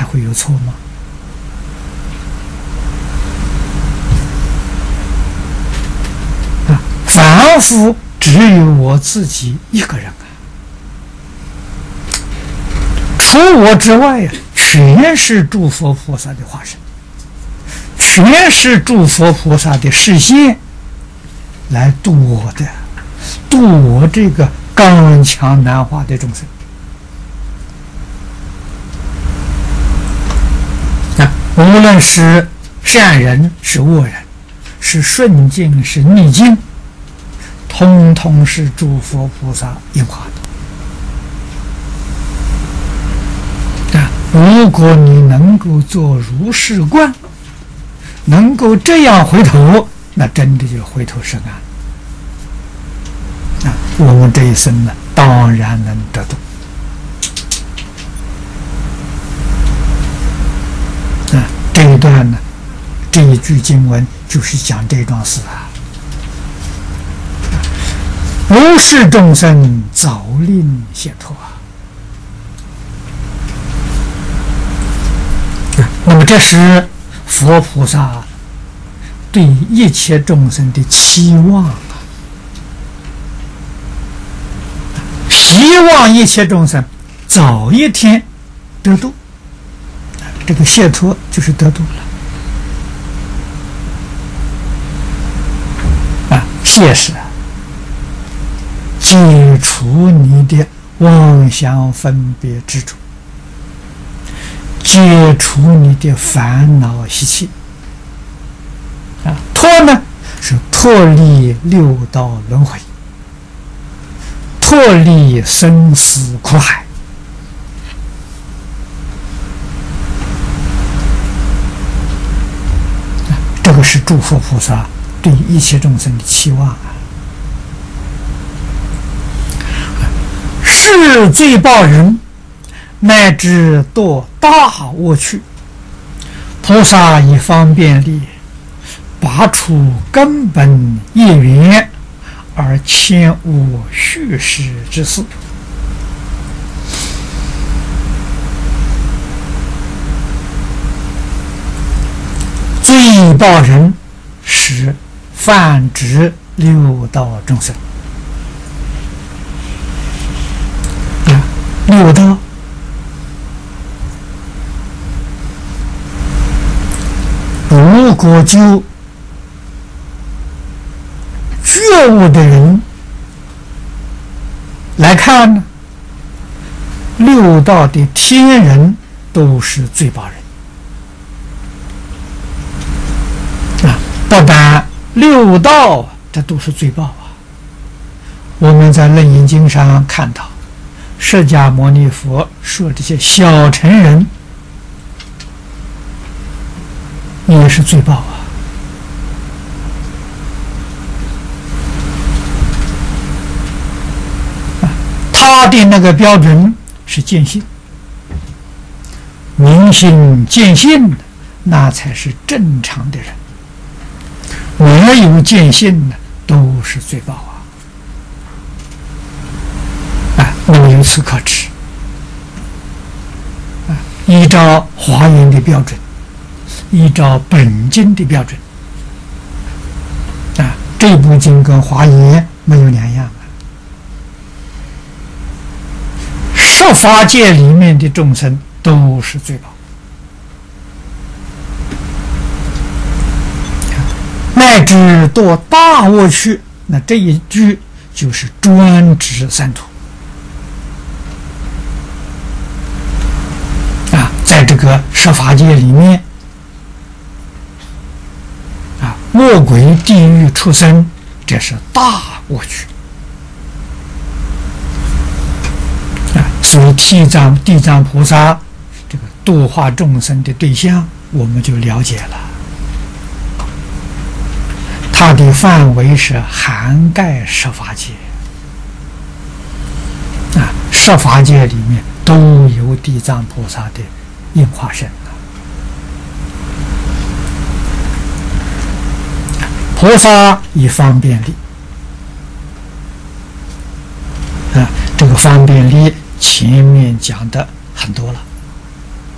还会有错吗？凡夫只有我自己一个人啊，除我之外全是诸佛菩萨的化身，全是诸佛菩萨的示现来度我的，度我这个刚强难化的众生。无论是善人是恶人，是顺境是逆境，通通是诸佛菩萨应化的。如果你能够做如是观，能够这样回头，那真的就回头是岸。我们这一生呢，当然能得度。这一段呢，这一句经文就是讲这桩事啊。如是众生早令解脱啊。那么这是佛菩萨对一切众生的期望啊，希望一切众生早一天得度。这个解脱就是得度了啊！解是解除你的妄想分别执着，解除你的烦恼习气啊！脱呢是脱离六道轮回，脱离生死苦海。这个是诸佛菩萨对一切众生的期望啊！是罪报人，乃至堕大恶趣，菩萨以方便力，拔除根本业缘，而迁无虚实之事。罪报人是泛指六道众生。六道如果就觉悟的人来看呢，六道的天人都是罪报人。不但六道这都是罪报啊！我们在《楞严经》上看到，释迦牟尼佛说这些小乘人也是罪报啊！他的那个标准是见性，明心见性的那才是正常的人。没有见性的都是罪报啊！那么由此可知，依照华严的标准，依照本经的标准，这部经跟华严没有两样十法界里面的众生都是罪报。乃至堕大恶趣，那这一句就是专指三途啊，在这个十法界里面啊，恶鬼、地狱、畜生，这是大恶趣啊。所以地藏菩萨这个度化众生的对象，我们就了解了。它的范围是涵盖十法界啊，十法界里面都有地藏菩萨的应化身菩萨以方便力啊，这个方便力前面讲的很多了。